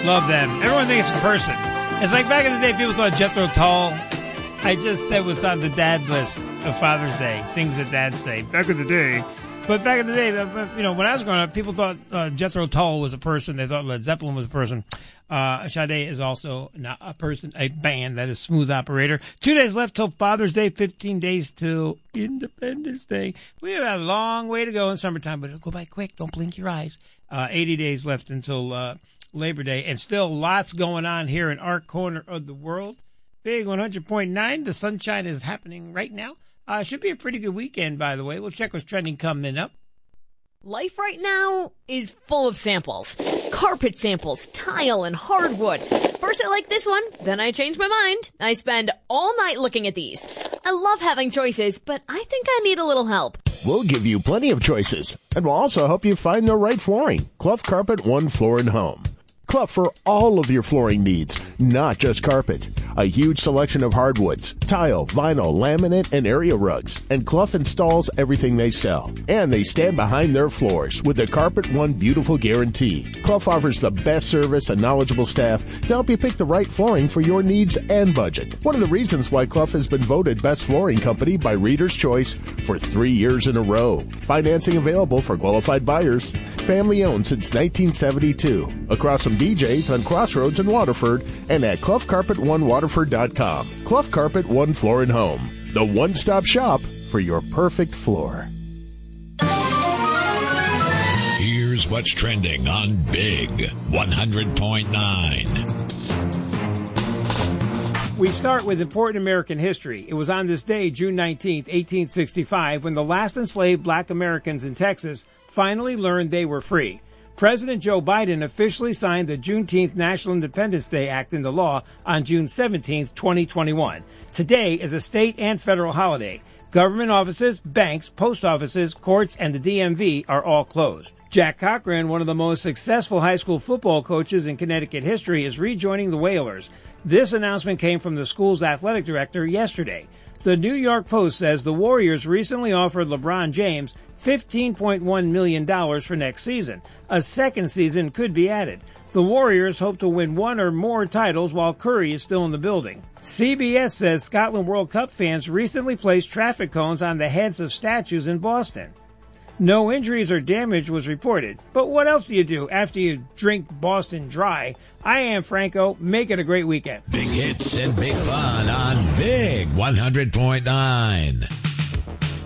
Love them. Everyone thinks it's a person. It's like back in the day, people thought Jethro Tull. I just said what's on the dad list of Father's Day. Things that dads say. Back in the day. But back in the day, you know, when I was growing up, people thought Jethro Tull was a person. They thought Led Zeppelin was a person. Sade is also not a person, a band. That is Smooth Operator. 2 days left till Father's Day, 15 days till Independence Day. We have a long way to go in summertime, but it'll go by quick. Don't blink your eyes. 80 days left until Labor Day, and still lots going on here in our corner of the world. Big 100.9. The sunshine is happening right now. Should be a pretty good weekend, by the way. We'll check what's trending coming up. Life right now is full of samples. Carpet samples, tile, and hardwood. First I like this one, then I change my mind. I spend all night looking at these. I love having choices, but I think I need a little help. We'll give you plenty of choices, and we'll also help you find the right flooring. Clough Carpet One Floor and Home. Clough for all of your flooring needs, not just carpet. A huge selection of hardwoods, tile, vinyl, laminate, and area rugs. And Clough installs everything they sell. And they stand behind their floors with the Carpet One Beautiful Guarantee. Clough offers the best service and knowledgeable staff to help you pick the right flooring for your needs and budget. One of the reasons why Clough has been voted Best Flooring Company by Reader's Choice for 3 years in a row. Financing available for qualified buyers. Family owned since 1972. Across from BJ's on Crossroads in Waterford and at CloughCarpet1Waterford.com. Clough Carpet One Floor and Home. The one-stop shop for your perfect floor. Here's what's trending on Big 100.9. We start with important American history. It was on this day, June 19th, 1865, when the last enslaved black Americans in Texas finally learned they were free. President Joe Biden officially signed the Juneteenth National Independence Day Act into law on June 17, 2021. Today is a state and federal holiday. Government offices, banks, post offices, courts, and the DMV are all closed. Jack Cochran, one of the most successful high school football coaches in Connecticut history, is rejoining the Whalers. This announcement came from the school's athletic director yesterday. The New York Post says the Warriors recently offered LeBron James $15.1 million for next season. A second season could be added. The Warriors hope to win one or more titles while Curry is still in the building. CBS says Scotland World Cup fans recently placed traffic cones on the heads of statues in Boston. No injuries or damage was reported. But what else do you do after you drink Boston dry? I am Franco. Make it a great weekend. Big hits and big fun on Big 100.9.